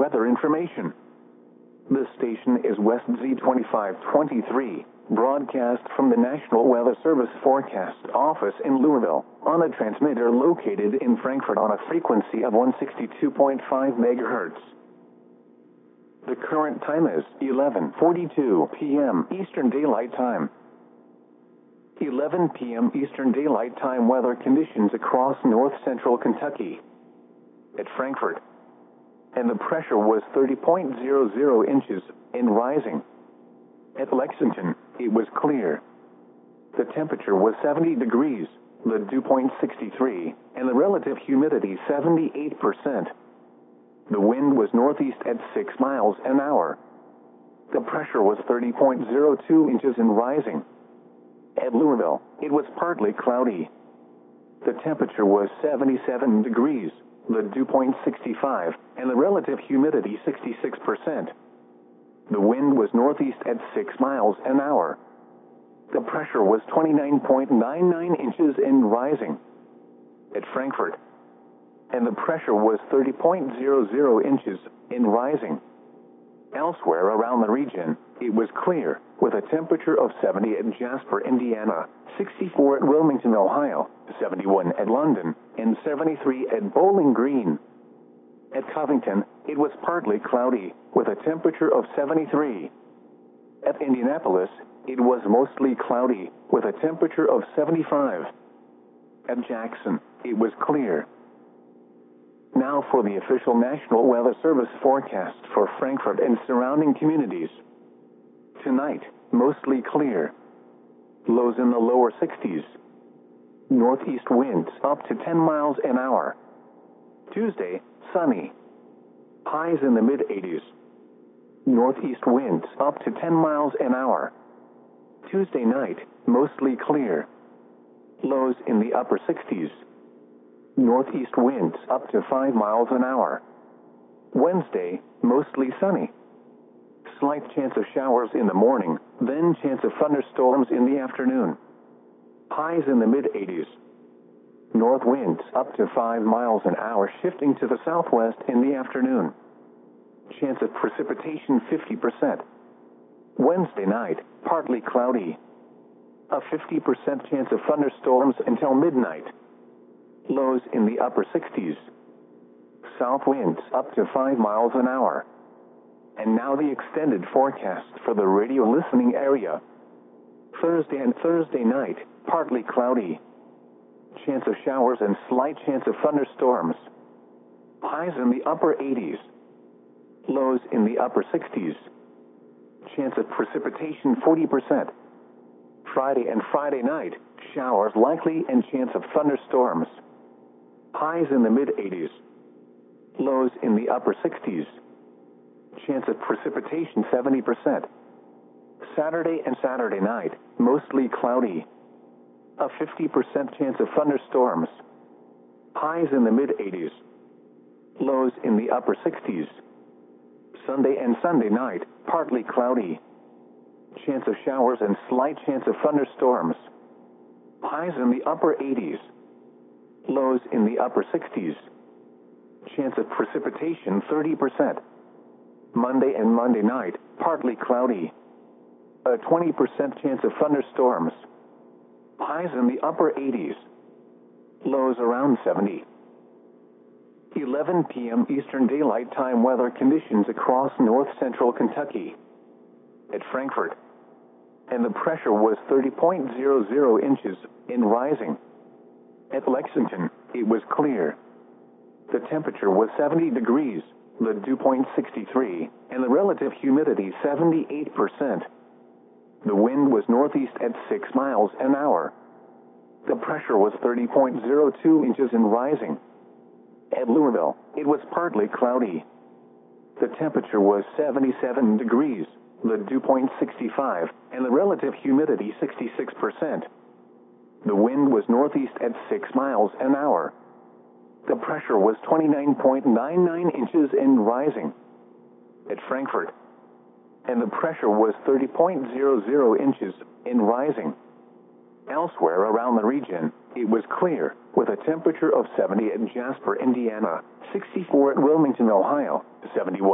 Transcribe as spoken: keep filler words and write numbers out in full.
weather information. This station is West Z twenty-five twenty-three, broadcast from the National Weather Service Forecast Office in Louisville, on a transmitter located in Frankfort on a frequency of one sixty-two point five megahertz. The current time is eleven forty-two p m Eastern Daylight Time. eleven p m Eastern Daylight Time weather conditions across north-central Kentucky. At Frankfort, and the pressure was thirty point zero zero inches and rising. At Lexington, it was clear. The temperature was seventy degrees, the dew point sixty-three, and the relative humidity seventy-eight percent. The wind was northeast at six miles an hour. The pressure was thirty point zero two inches and rising. At Louisville, it was partly cloudy. The temperature was seventy-seven degrees, the dew point sixty-five, and the relative humidity sixty-six percent. The wind was northeast at six miles an hour. The pressure was twenty-nine point nine nine inches and rising. At Frankfort, and the pressure was thirty point zero zero inches and rising. Elsewhere around the region, it was clear, with a temperature of seventy at Jasper, Indiana, sixty-four at Wilmington, Ohio, seventy-one at London, and seventy-three at Bowling Green. At Covington, it was partly cloudy, with a temperature of seventy-three. At Indianapolis, it was mostly cloudy, with a temperature of seventy-five. At Jackson, it was clear. Now for the official National Weather Service forecast for Frankfort and surrounding communities. Tonight, mostly clear. Lows in the lower sixties. Northeast winds up to ten miles an hour. Tuesday, sunny. Highs in the mid-eighties. Northeast winds up to ten miles an hour. Tuesday night, mostly clear. Lows in the upper sixties. Northeast winds up to five miles an hour. Wednesday, mostly sunny. Slight chance of showers in the morning, then chance of thunderstorms in the afternoon. Highs in the mid-eighties. North winds up to five miles an hour, shifting to the southwest in the afternoon. Chance of precipitation fifty percent. Wednesday night, partly cloudy. A fifty percent chance of thunderstorms until midnight. Lows in the upper sixties. South winds up to five miles an hour. And now the extended forecast for the radio listening area. Thursday and Thursday night, partly cloudy. Chance of showers and slight chance of thunderstorms. Highs in the upper eighties. Lows in the upper sixties. Chance of precipitation forty percent. Friday and Friday night, showers likely and chance of thunderstorms. Highs in the mid-eighties. Lows in the upper sixties. Chance of precipitation seventy percent. Saturday and Saturday night, mostly cloudy. A fifty percent chance of thunderstorms. Highs in the mid-eighties. Lows in the upper sixties. Sunday and Sunday night, partly cloudy. Chance of showers and slight chance of thunderstorms. Highs in the upper eighties. Lows in the upper sixties. Chance of precipitation thirty percent. Monday and Monday night, partly cloudy. A twenty percent chance of thunderstorms. Highs in the upper eighties. Lows around seventy. eleven p m Eastern Daylight Time weather conditions across north-central Kentucky. At Frankfort, and the pressure was thirty point zero zero inches and rising. At Lexington, it was clear. The temperature was seventy degrees, the dew point sixty-three, and the relative humidity seventy-eight percent. The wind was northeast at six miles an hour. The pressure was thirty point zero two inches and rising. At Louisville, it was partly cloudy. The temperature was seventy-seven degrees, the dew point sixty-five, and the relative humidity sixty-six percent. The wind was northeast at six miles an hour. The pressure was twenty-nine point nine nine inches and rising. At Frankfort, and the pressure was thirty point zero zero inches and rising. Elsewhere around the region, it was clear, with a temperature of seventy at Jasper, Indiana, sixty-four at Wilmington, Ohio, seventy-one